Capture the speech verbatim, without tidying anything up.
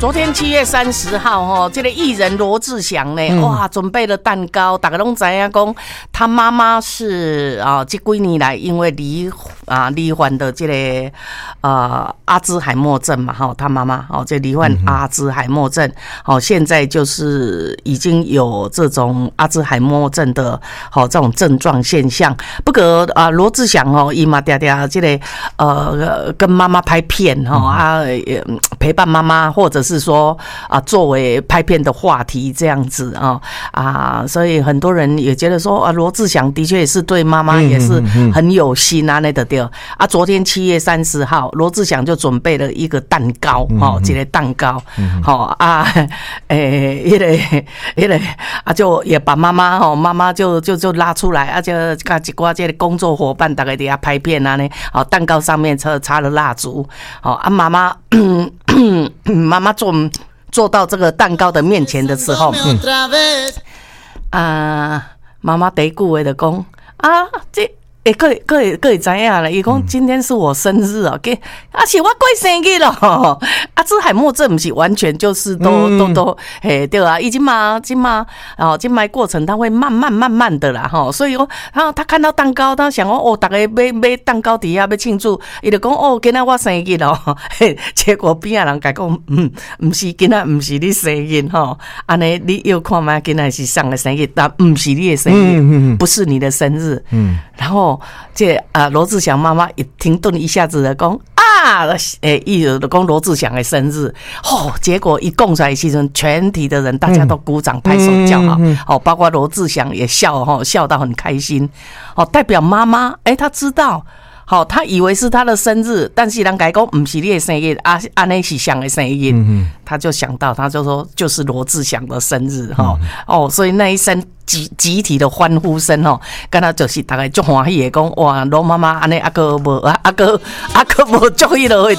昨天七月三十号，哈，这个艺人罗志祥呢，嗯、哇，准备了蛋糕，大家都知影讲，他妈妈是啊，这几年来因为罹啊罹患的这个呃阿兹海默症嘛，哈，他妈妈哦，这罹患阿兹海默症，好、嗯，现在就是已经有这种阿兹海默症的好这种症状现象。不过啊，罗志祥哦，伊嘛嗲嗲这个呃跟妈妈拍片哈、哦、啊，陪伴妈妈或者是。是说啊，作为拍片的话题这样子啊啊，所以很多人也觉得说啊，罗志祥的确也是对妈妈也是很有心啊，那个对啊。昨天七月三十号，罗志祥就准备了一个蛋糕，哦，一个蛋糕，好啊，诶，一个一个啊，就也把妈妈哦，妈妈就就就拉出来，啊，就跟一挂这个工作伙伴大概底下拍片啊呢，好，蛋糕上面插插了蜡烛，好啊，妈妈。妈妈做做到这个蛋糕的面前的时候，嗯、啊，妈妈第一句话就讲啊，这诶，各各各会知影咧，伊讲今天是我生日哦，给啊是我过生日咯，阿兹海默症不是完全就是都、嗯、都都诶对啊，已经嘛，今嘛哦，今麦过程它会慢慢慢慢的啦哈，所以哦，然后他看到蛋糕，他想说哦，大家买买蛋糕底下要庆祝，伊就讲哦，今仔我生日咯，结果边啊人甲讲，嗯，不是今仔不是你生日哈，安尼你又看嘛，今仔是上个生日，但不是你的生日，嗯嗯、不是你的生日，嗯，然后。这啊，罗志祥妈妈一停顿一下子的讲啊，诶，一有的讲罗志祥的生日，哦，结果一供出来，其实全体的人大家都鼓掌拍手叫好，哦，包括罗志祥也笑哈，笑到很开心，哦，代表妈妈，诶，他知道。好，他以为是他的生日，但是人家讲不是你的生日，啊，安尼是祥的生日，嗯、他就想到，他就说就是罗志祥的生日哈、嗯，哦，所以那一声集集体的欢呼声哦，跟他就是大概足欢喜的讲，哇，罗妈妈安尼阿个无阿个阿个无足喜落去